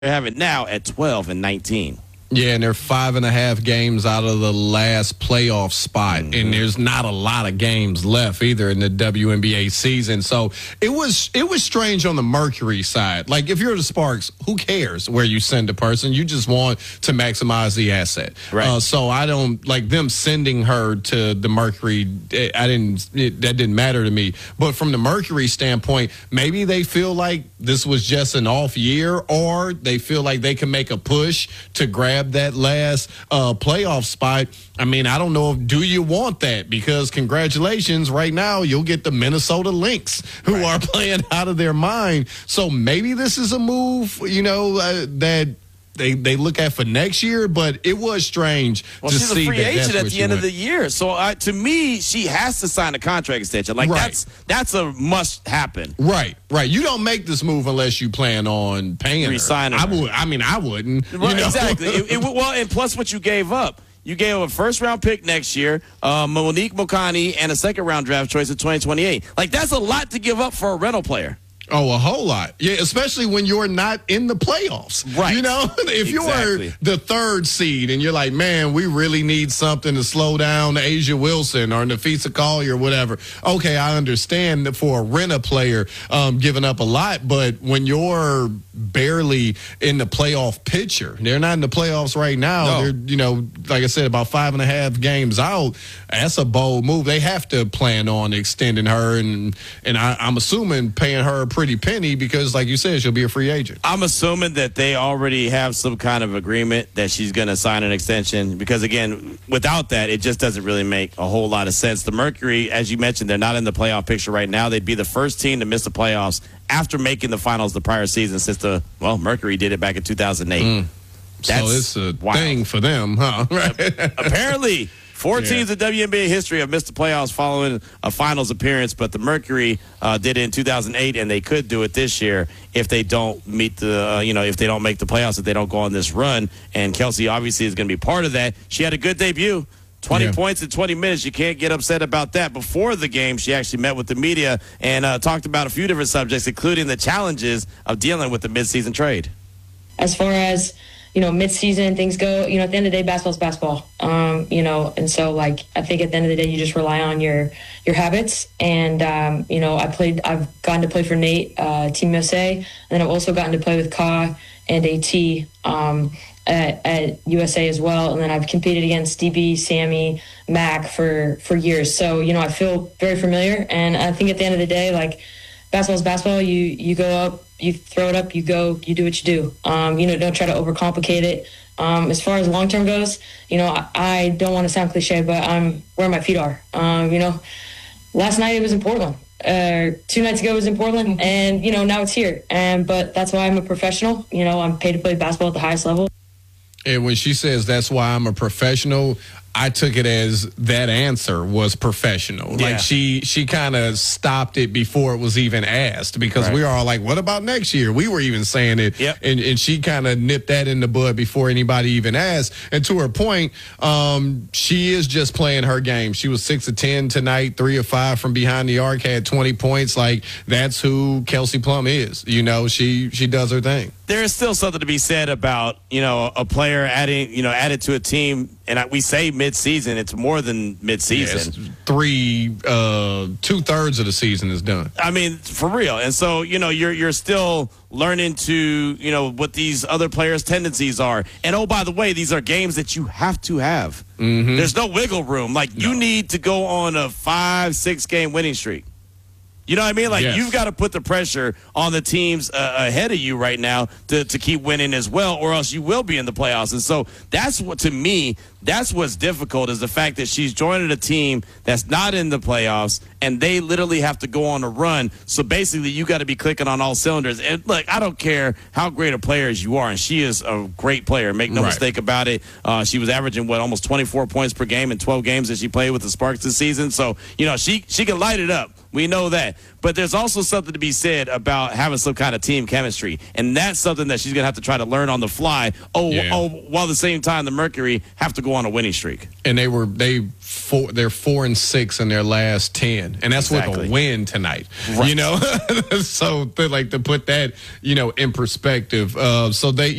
have it now at 12-19. Yeah, and they're 5.5 games out of the last playoff spot, and there's not a lot of games left either in the WNBA season. So it was strange on the Mercury side. Like, if you're the Sparks, who cares where you send a person? You just want to maximize the asset. Right. So I don't like them sending her to the Mercury. That didn't matter to me. But from the Mercury standpoint, maybe they feel like this was just an off year, or they feel like they can make a push to grab that last playoff spot. I mean, I don't know. Do you want that? Because congratulations, right now you'll get the Minnesota Lynx, who are playing out of their mind. So maybe this is a move, that they look at for next year, but it was strange to see that. She's a free agent at the end of the went. year. So to me, she has to sign a contract extension. Like, that's a must happen. Right. You don't make this move unless you plan on paying Resigning her. her. I wouldn't. Right, exactly. Well, and plus what you gave up. You gave up a first-round pick next year, Monique Mokani, and a second-round draft choice in 2028. Like, that's a lot to give up for a rental player. Oh, a whole lot. Yeah, especially when you're not in the playoffs. Right. If you're the third seed and you're like, man, we really need something to slow down Asia Wilson or Nafisa Collier or whatever. Okay, I understand that for a rent-a player giving up a lot, but when you're barely in the playoff picture, they're not in the playoffs right now. No. They're, like I said, about 5.5 games out. That's a bold move. They have to plan on extending her, and I'm assuming paying her a pretty penny because, like you said, she'll be a free agent. I'm assuming that they already have some kind of agreement that she's going to sign an extension because, again, without that, it just doesn't really make a whole lot of sense. The Mercury, as you mentioned, they're not in the playoff picture right now. They'd be the first team to miss the playoffs after making the finals the prior season since Mercury did it back in 2008. So it's a thing for them, huh? Apparently. Four teams in WNBA history have missed the playoffs following a finals appearance, but the Mercury did it in 2008, and they could do it this year if they don't meet if they don't make the playoffs, if they don't go on this run. And Kelsey obviously is going to be part of that. She had a good debut. 20 points in 20 minutes. You can't get upset about that. Before the game, she actually met with the media and talked about a few different subjects, including the challenges of dealing with the midseason trade. As far as mid-season things go, at the end of the day, basketball's basketball. And so, I think at the end of the day, you just rely on your habits. And, I've gotten to play for Nate, Team USA, and then I've also gotten to play with Ka and AT at USA as well. And then I've competed against DB, Sammy, Mac for years. So, I feel very familiar. And I think at the end of the day, basketball's basketball. You go up, you throw it up, you go, you do what you do. Don't try to overcomplicate it. As far as long term goes, I don't want to sound cliche, but I'm where my feet are. Last night it was in Portland. 2 nights ago it was in Portland, and now it's here. But that's why I'm a professional. I'm paid to play basketball at the highest level. And when she says that's why I'm a professional, I took it as that answer was professional. Yeah. Like she kind of stopped it before it was even asked because we were all like, what about next year? We were even saying it. Yep. And she kind of nipped that in the bud before anybody even asked. And to her point, she is just playing her game. She was 6 of 10 tonight, 3 of 5 from behind the arc, had 20 points. Like, that's who Kelsey Plum is. She does her thing. There is still something to be said about, a player added to a team, and we say mid-season. It's more than mid-season. Yes, 2/3 of the season is done. I mean, for real. And so, you're still learning to, what these other players' tendencies are. And, oh, by the way, these are games that you have to have. Mm-hmm. There's no wiggle room. You need to go on a 5-6 game winning streak. You know what I mean? Yes. You've got to put the pressure on the teams ahead of you right now to keep winning as well, or else you will be in the playoffs. And so that's what's difficult is the fact that she's joining a team that's not in the playoffs, and they literally have to go on a run. So basically, you got to be clicking on all cylinders. And look, I don't care how great a player as you are, and she is a great player. Make no mistake about it. She was averaging almost 24 points per game in 12 games that she played with the Sparks this season. So she can light it up. We know that. But there's also something to be said about having some kind of team chemistry. And that's something that she's going to have to try to learn on the fly. While at the same time, the Mercury have to go on a winning streak. And they're 4-6 in their last 10. And that's with a win tonight. Right. So they like to put that, in perspective. So they,